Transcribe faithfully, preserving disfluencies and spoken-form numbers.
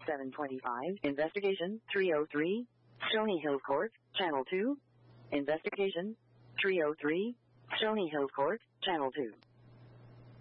seven twenty-five. Investigation three oh three. Stony Hill Court, Channel two. Investigation three oh three. Stony Hill Court, Channel two.